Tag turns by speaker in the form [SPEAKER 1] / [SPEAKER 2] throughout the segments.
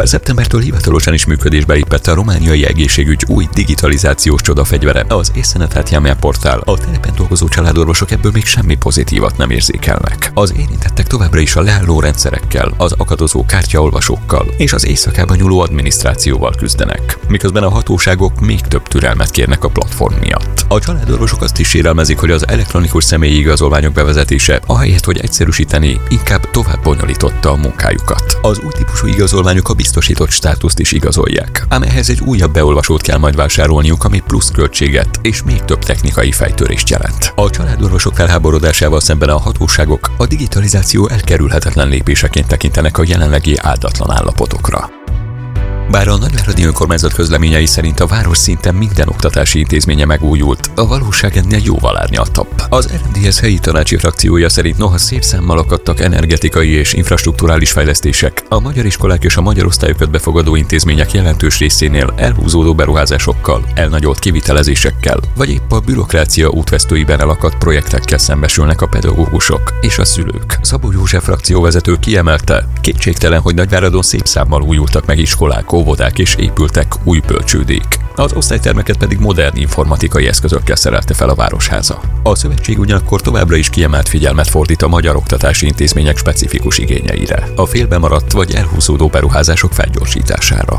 [SPEAKER 1] Már szeptembertől hivatalosan is működésbe lépett a romániai egészségügy új digitalizációs csodafegyvere, az Eszenet portál. A telepen dolgozó családorvosok ebből még semmi pozitívat nem érzékelnek. Az érintettek továbbra is a leálló rendszerekkel, az akadozó kártyaolvasókkal és az éjszakában nyúló adminisztrációval küzdenek, miközben a hatóságok még több türelmet kérnek a platform miatt. A családorvosok azt is sérelmezik, hogy az elektronikus személyi igazolványok bevezetése, ahelyett, hogy egyszerűsíteni, inkább tovább bonyolította a munkájukat. Az új típusú igazolványok a biztosított státuszt is igazolják, ám ehhez egy újabb beolvasót kell majd vásárolniuk, ami plusz költséget és még több technikai fejtörést jelent. A családorvosok felháborodásával szemben a hatóságok a digitalizáció elkerülhetetlen lépéseként tekintenek a jelenlegi áldatlan állapotokra. Bár a nagyváradi önkormányzat közleményei szerint a város szinten minden oktatási intézménye megújult, a valóság ennél jóval árnyaltabb. Az RMDSZ helyi tanácsi frakciója szerint noha szép számmal akadtak energetikai és infrastrukturális fejlesztések, a magyar iskolák és a magyar osztályokat befogadó intézmények jelentős részénél elhúzódó beruházásokkal, elnagyolt kivitelezésekkel, vagy épp a bürokrácia útvesztőiben elakadt projektekkel szembesülnek a pedagógusok és a szülők. Szabó József frakcióvezető kiemelte, kétségtelen, hogy Nagyváradon szép számmal újultak meg iskolák, óvodák és épültek új bölcsődék. Az osztálytermeket pedig modern informatikai eszközökkel szerelte fel a városháza. A szövetség ugyanakkor továbbra is kiemelt figyelmet fordít a magyar oktatási intézmények specifikus igényeire, a félbemaradt vagy elhúzódó beruházások felgyorsítására.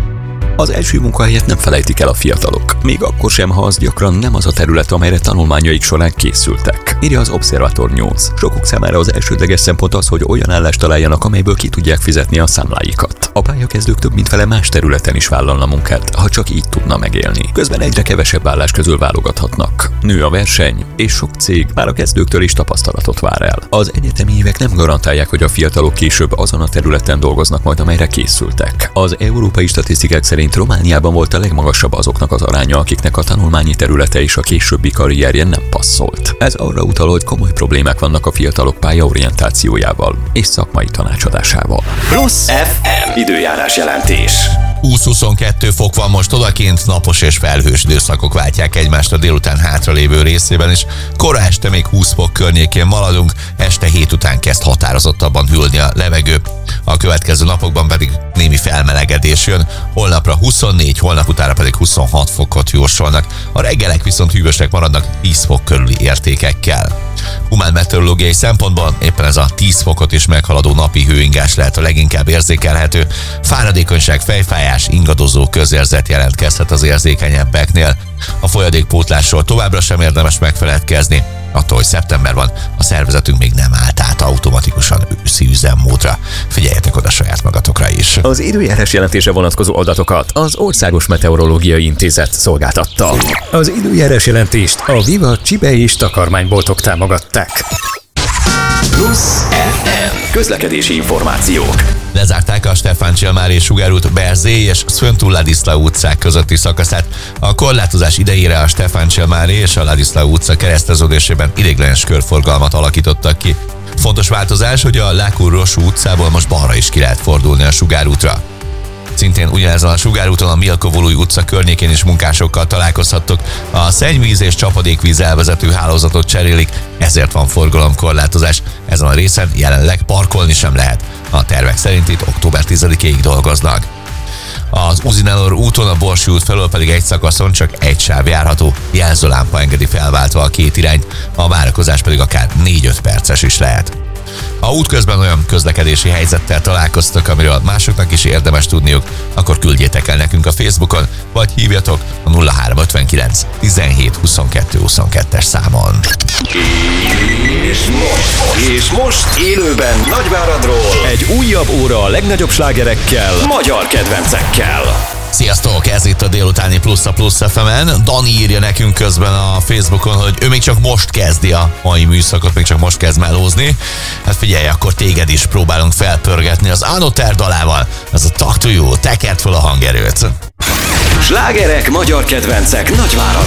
[SPEAKER 1] Az első munkahelyet nem felejtik el a fiatalok, még akkor sem, ha az gyakran nem az a terület, amelyre tanulmányaik során készültek, írja az Observator News. Sokuk számára az elsődleges szempont az, hogy olyan állást találjanak, amelyből ki tudják fizetni a számláikat. A pályakezdők több mint fele más területen is vállalna munkát, ha csak így tudna megélni. Közben egyre kevesebb állás közül válogathatnak. Nő a verseny, és sok cég már a kezdőktől is tapasztalatot vár el. Az egyetemi évek nem garantálják, hogy a fiatalok később azon a területen dolgoznak majd, amelyre készültek. Az európai statisztikák szerint Romániában volt a legmagasabb azoknak az aránya, akiknek a tanulmányi területe és a későbbi karrierje nem passzolt. Ez arra utal, hogy komoly problémák vannak a fiatalok pályaorientációjával és szakmai tanácsadásával.
[SPEAKER 2] Plusz FM időjárás jelentés.
[SPEAKER 3] 20-22 fok van most odakint, napos és felhős időszakok váltják egymást a délután hátralévő részében, és kora este még 20 fok környékén maradunk, este 7 után kezd határozottabban hűlni a levegő. A következő napokban pedig némi felmelegedés jön, holnapra 24, holnap utána pedig 26 fokot jósolnak, a reggelek viszont hűvösek maradnak 10 fok körüli értékekkel. Humán meteorológiai szempontból éppen ez a 10 fokot is meghaladó napi hőingás lehet a leginkább érzékelhető, fáradékonyság, fejfájás, ingadozó közérzet jelentkezhet az érzékenyebbeknél. A folyadékpótlásról továbbra sem érdemes megfeledkezni, attól, hogy szeptember van, a szervezetünk még nem állt át automatikusan őszi üzemmódra. Figyeljetek oda saját magatokra is.
[SPEAKER 1] Az időjárás jelentése vonatkozó adatokat az Országos Meteorológiai Intézet szolgáltatta. Az időjárás jelentést a Viva Csibe és takarmányboltok támogatták.
[SPEAKER 2] Plusz FM közlekedési információk.
[SPEAKER 3] Lezárták a Stefán Csilmári Sugárút Berzé és Sfântu Ladislav utcák közötti szakaszát. A korlátozás idejére a Stefán Csilmári és a Ladislav utca kereszteződésében ideiglenes körforgalmat alakítottak ki. Fontos változás, hogy a Lákur-Rosú utcából most balra is ki lehet fordulni a Sugárútra. Szintén ugyanezen a Sugárúton a Milko-Voluj utca környékén is munkásokkal találkozhattok. A szennyvíz és csapadékvíz elvezető hálózatot cserélik, ezért van forgalomkorlátozás. Ezen a részen jelenleg parkolni sem lehet. A tervek szerint itt október 10-ig dolgoznak. Az Uzinelor úton a Borsi út felől pedig egy szakaszon csak egy sáv járható, jelzőlámpa engedi felváltva a két irányt, a várakozás pedig akár 4-5 perces is lehet. Ha útközben olyan közlekedési helyzettel találkoztak, amiről másoknak is érdemes tudniuk, akkor küldjétek el nekünk a Facebookon, vagy hívjatok a 0359 17 22 22-es számon.
[SPEAKER 2] És most élőben Nagyváradról egy újabb óra a legnagyobb slágerekkel, magyar kedvencekkel.
[SPEAKER 3] Sziasztok, ez itt a délutáni Plusz a Plusz FM-en. Dani írja nekünk közben a Facebookon, hogy ő még csak most kezdi a mai műszakot, még csak most kezd melózni. Hát figyelj, akkor téged is próbálunk felpörgetni az Anoter dalával. Ez a Talk to You, tekerd fel a hangerőt.
[SPEAKER 2] Slágerek, magyar kedvencek Nagyvárad.